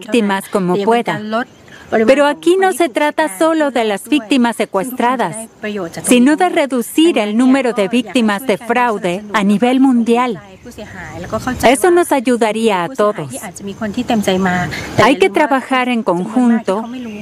víctimas como pueda. Pero aquí no se trata solo de las víctimas secuestradas, sino de reducir el número de víctimas de fraude a nivel mundial. Eso nos ayudaría a todos. Hay que trabajar en conjunto